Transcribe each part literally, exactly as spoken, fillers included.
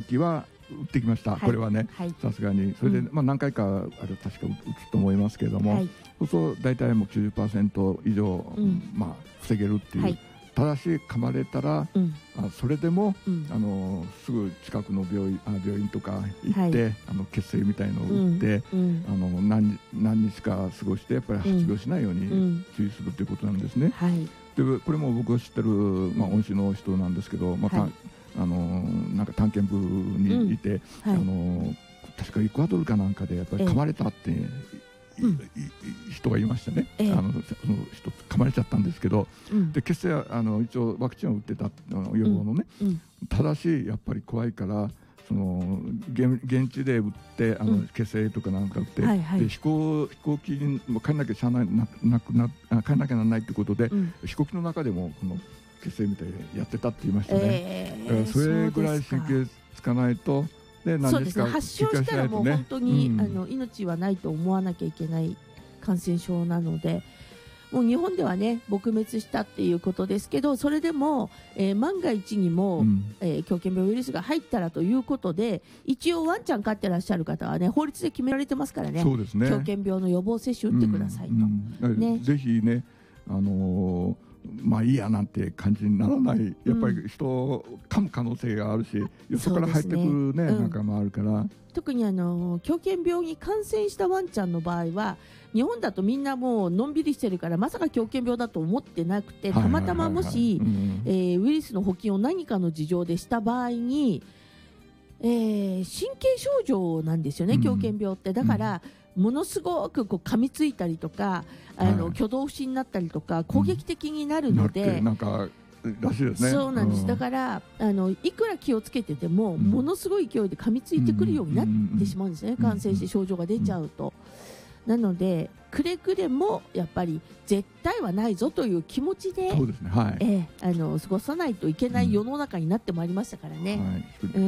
期は打ってきました、はい、これはねさすがにそれで、うんまあ、何回かあれ確か打つと思いますけれども、はい、そうすると大体もう きゅうじゅっパーセント 以上、うんまあ、防げるっていう、はい、ただし噛まれたら、うん、あそれでも、うん、あのすぐ近くの病院、あ病院とか行って、はい、あの血清みたいのを打って、うん、あの 何, 何日か過ごしてやっぱり発病しないように注意するということなんですね、うんはい、でこれも僕が知ってる、まあ、恩師の人なんですけど、まあはいあのなんか探検部にいて、うんはい、あの確かエクアドルかなんかでやっぱり噛まれたって、ええ、人がいましてね、ええ、あのその人噛まれちゃったんですけど、うん、で決してあの一応ワクチンを打ってた予防のね、うんうん、ただしやっぱり怖いからその 現, 現地で打ってあの、うん、血清とかなんか打って、はいはい、で飛行飛行機にも帰らなきゃしゃあないななくな帰らなきゃならないということで、うん、飛行機の中でもこの血清みたいでやってたって言いましたね、えー、だからそれぐらい神経つかないとで何そうですね、発症したらもう本当に、うん、あの命はないと思わなきゃいけない感染症なのでもう日本ではね撲滅したっていうことですけどそれでも、えー、万が一にも、うんえー、狂犬病ウイルスが入ったらということで一応ワンちゃん飼ってらっしゃる方はね法律で決められてますからね、 そうですね狂犬病の予防接種打ってくださいと、うんうんね、ぜひねあのーまあいいやなんて感じにならないやっぱり人を噛む可能性があるし、よそから入ってくる、ねねうん、中もあるから特にあの狂犬病に感染したワンちゃんの場合は日本だとみんなもうのんびりしてるからまさか狂犬病だと思ってなくてたまたまもしウイルスの補菌を何かの事情でした場合に、えー、神経症状なんですよね、うん、狂犬病ってだから、うんものすごくこう噛みついたりとかあの、はい、挙動不審になったりとか攻撃的になるので、 うん、なんからしいですねそうなんです、うん、だからあのいくら気をつけてても、うん、ものすごい勢いで噛みついてくるようになってしまうんですね、うん、感染して症状が出ちゃうと、うん、なのでくれぐれもやっぱり絶対はないぞという気持ちで、 そうですね、はいえー、あの過ごさないといけない世の中になってまいりましたからね、うんはいうん、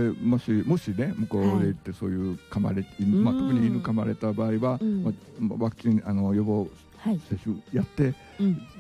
でもしもしね向こうで行ってそういう噛まれ、はいまあ、特に犬噛まれた場合は、うんまあ、ワクチンあの予防接種やって、はい、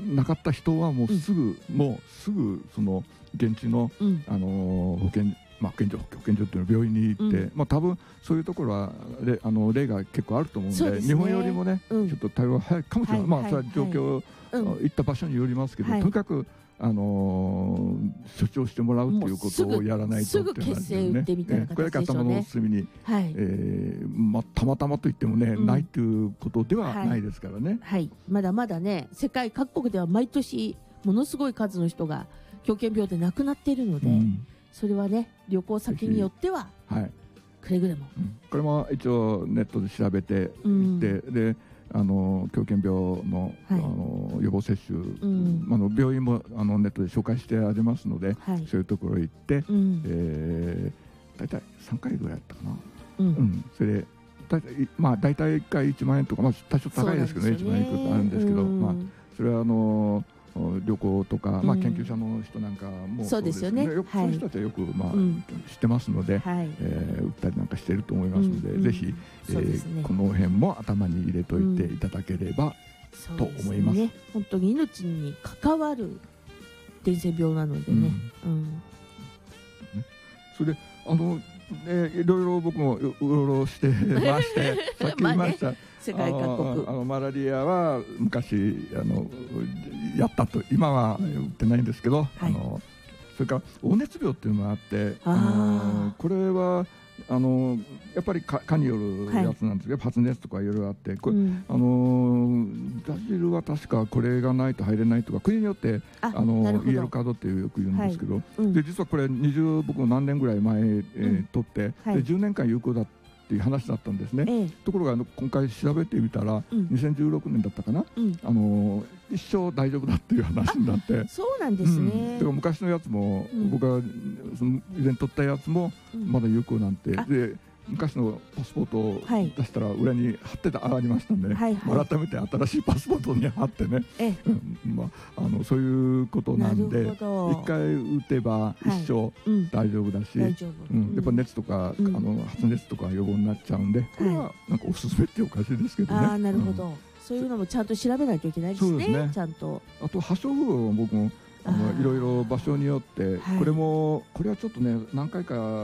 なかった人はもうすぐ、うん、もうすぐその現地の、うん、あの保健まあ、保健所、保健所っていうの病院に行って、うんまあ、多分そういうところは例あの例が結構あると思うの で, で、ね、日本よりもね、うん、ちょっと対応は早いかもしれない、はい、まあ、それは状況、はい、行った場所によりますけど、はい、とにかく、あのー、処置をしてもらうということをやらないとっていう話ですね。すぐ血清打ってみたいな形でしょうね。これ頭の隅に、はいえーまあ、たまたまといってもね、うん、ないということではないですからね、 はいはい、まだまだね世界各国では毎年ものすごい数の人が狂犬病で亡くなっているので、うんそれはね旅行先によっては、はい、くれぐれも、 うん、これも一応ネットで調べていって、うん、であの狂犬病 の,、はい、あの予防接種、うん、あの病院もあのネットで紹介してありますので、はい、そういうところへ行って、うんえー、大体さんかいぐらいやったかな、うんうん、それで大体、まあ、大体いっかいいちまんえんとか、まあ、多少高いですけどね、いちまんえんいくらあるんですけど、うんまあ、それはあの旅行とか、まあ、研究者の人なんかもそうですよね、よくそういう人たちはよく、まあうん、知ってますので、はいえー、打ったりなんかしていると思いますので、うん、ぜひ、えーね、この辺も頭に入れといていただければ、うん、と思います。 ね、本当に命に関わる伝染病なのでね。うんうん、ねそれであのね、いろいろ僕もうろうろしてましてさっき言いました、ね、 世界各国あのマラリアは昔あのやったと今は売ってないんですけど、うんあのはい、それから黄熱病っていうのがあってあのこれはあのやっぱり蚊によるやつなんですけど、はい、発熱とかいろいろあってこれ、うん、あのブラジルは確かこれがないと入れないとか国によってあのイエローカードってよく言うんですけど、はいうん、で実はこれにじゅう僕も何年ぐらい前、えーうん、取って、はい、でじゅうねんかん有効だっていう話だったんですね、ええ、ところがあの今回調べてみたら、うん、にせんじゅうろくねんだったかな、うん、あの一生大丈夫だっていう話になってそうなんですね、うん、 だから昔のやつも、うん、僕がその以前取ったやつもまだ有効なんて、うん、で昔のパスポートを出したら裏に貼ってたありましたんでね、はいはい、改めて新しいパスポートに貼ってね、うんまあ、あのそういうことなんで一回打てば一生大丈夫だし、はいうん、やっぱ熱とか、うん、あの発熱とか予防になっちゃうんでこれはなんかおすすめっておかしいですけどね。 あなるほど、うん、そういうのもちゃんと調べないといけないです ね, そうですねちゃんとあと発症符号も僕もあのいろいろ場所によって、はい、これもこれはちょっとね何回か